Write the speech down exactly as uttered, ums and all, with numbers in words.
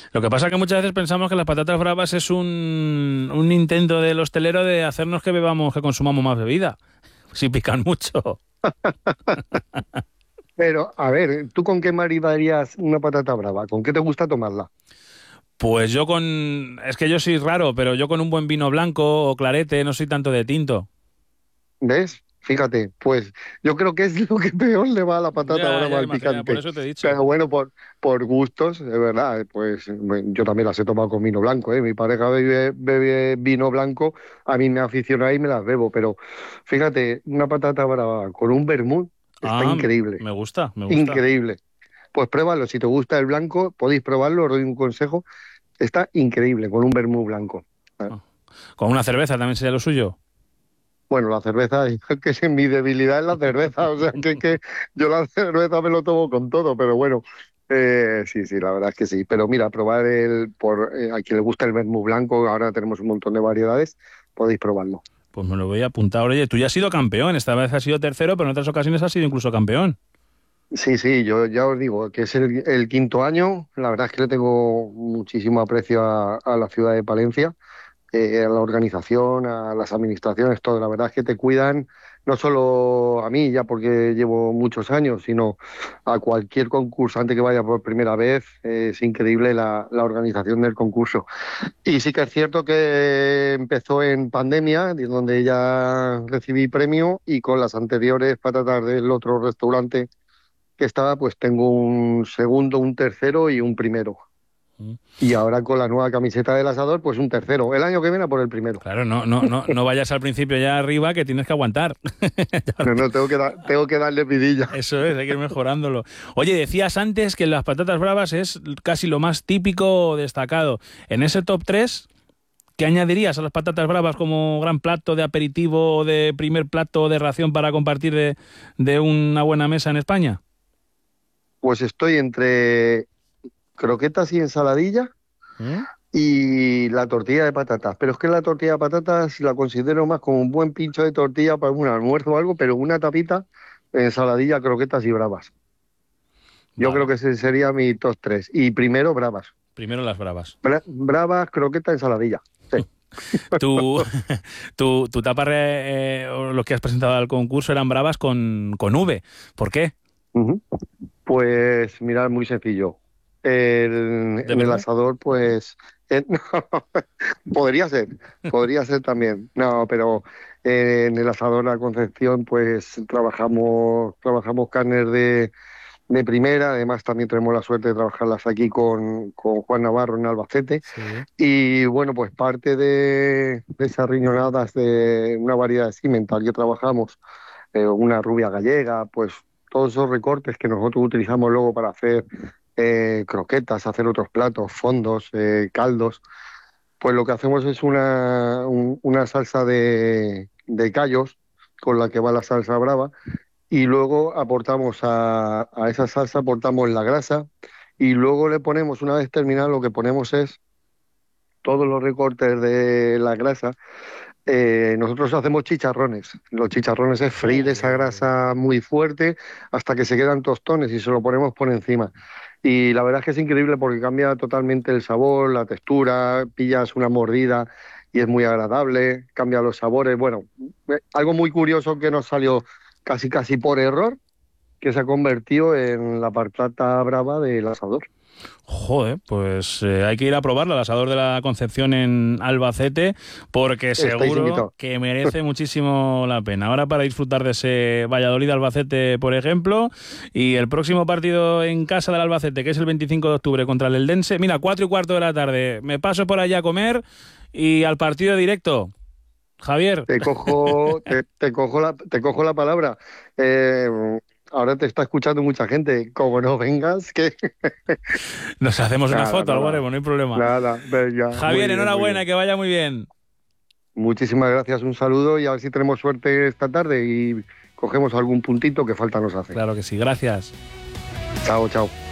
Lo que pasa es que muchas veces pensamos que las patatas bravas es un, un intento del hostelero de hacernos que bebamos, que consumamos más bebida. Si pican mucho. Pero, a ver, ¿tú con qué maridarías una patata brava? ¿Con qué te gusta tomarla? Pues yo con... Es que yo soy raro, pero yo con un buen vino blanco o clarete, no soy tanto de tinto. ¿Ves? Fíjate, pues yo creo que es lo que peor le va a la patata Ya, brava ya al imagina, por picante. eso te he dicho. Pero bueno, por, por gustos, de verdad, pues bueno, yo también las he tomado con vino blanco, ¿eh? Mi pareja bebe, bebe vino blanco, a mí me aficiona y me las bebo, pero fíjate, una patata brava con un vermut está Ah, increíble, me gusta, me gusta. increíble. Pues pruébalo, si te gusta el blanco, podéis probarlo, os doy un consejo, está increíble con un vermut blanco. Ah, Ah. Con una cerveza también sería lo suyo. bueno, la cerveza, que es mi debilidad es la cerveza, o sea, que, que yo la cerveza me lo tomo con todo, pero bueno, eh, sí, sí, la verdad es que sí. Pero mira, probar el, por eh, a quien le gusta el vermut blanco, ahora tenemos un montón de variedades, podéis probarlo. Pues me lo voy a apuntar. Oye, tú ya has sido campeón, esta vez has sido tercero, pero en otras ocasiones has sido incluso campeón. Sí, sí, yo ya os digo que es el, el quinto año, la verdad es que le tengo muchísimo aprecio a, a la ciudad de Palencia, eh, a la organización, a las administraciones, todo. La verdad es que te cuidan no solo a mí, ya porque llevo muchos años, sino a cualquier concursante que vaya por primera vez. Eh, es increíble la, la organización del concurso. Y sí que es cierto que empezó en pandemia, de donde ya recibí premio, y con las anteriores patatas del otro restaurante que estaba, pues tengo un segundo, un tercero y un primero. Mm. Y ahora con la nueva camiseta del asador, pues un tercero. El año que viene a por el primero. Claro, no, no, no, no vayas al principio ya arriba que tienes que aguantar. No, no, tengo que, dar, tengo que darle vidilla. Eso es, hay que ir mejorándolo. Oye, decías antes que las patatas bravas es casi lo más típico o destacado. En ese top tres, ¿qué añadirías a las patatas bravas como gran plato de aperitivo o de primer plato de ración para compartir de, de una buena mesa en España? Pues estoy entre croquetas y ensaladilla ¿Mm? y la tortilla de patatas. Pero es que la tortilla de patatas la considero más como un buen pincho de tortilla para un almuerzo o algo, pero una tapita, ensaladilla, croquetas y bravas. Yo creo Vale, que ese sería mi top tres. Y primero bravas. primero las bravas. Bra- bravas, croqueta, ensaladilla. Sí. Tu, tu, tu tapa, re- eh, o lo que has presentado al concurso eran bravas con, con V. ¿Por qué? Ujú. Pues mirad, muy sencillo. El- ¿De en el verdad? asador, pues eh, podría ser, podría ser también. No, pero eh, en el asador La Concepción, pues trabajamos, trabajamos carnes de, de primera. Además, también tenemos la suerte de trabajarlas aquí con, con Juan Navarro en Albacete. Sí. Y bueno, pues parte de, de esas riñonadas de una variedad de cimental que trabajamos, eh, una rubia gallega, pues todos esos recortes que nosotros utilizamos luego para hacer eh, croquetas, hacer otros platos, fondos, eh, caldos, pues lo que hacemos es una, un- una salsa de, de callos con la que va la salsa brava y luego aportamos a, a esa salsa, aportamos la grasa y luego le ponemos, una vez terminado, lo que ponemos es todos los recortes de la grasa. Eh, nosotros hacemos chicharrones. Los chicharrones es freír esa Joder. grasa muy fuerte hasta que se quedan tostones y se lo ponemos por encima. Y la verdad es que es increíble porque cambia totalmente el sabor, la textura, pillas una mordida y es muy agradable, cambia los sabores. Bueno, eh, algo muy curioso que nos salió casi casi por error, que se ha convertido en la patata brava del asador. Joder, pues eh, hay que ir a probarlo al asador de la Concepción en Albacete porque Estáis seguro invitados. que merece muchísimo la pena. Ahora para disfrutar de ese Valladolid-Albacete, por ejemplo, y el próximo partido en casa del Albacete, que es el veinticinco de octubre contra el Eldense. Mira, cuatro y cuarto de la tarde. Me paso por allá a comer y al partido directo. Javier, Te cojo, te, te cojo la, te cojo la palabra. Eh, ahora te está escuchando mucha gente. Como no vengas, que nos hacemos una nada, foto, algo nada, haremos, no hay problema. nada. Venga, muy Javier, bien, muy enhorabuena, bien. que vaya muy bien. Muchísimas gracias, un saludo y a ver si tenemos suerte esta tarde y cogemos algún puntito que falta nos hace. Claro que sí, gracias. Chao, chao.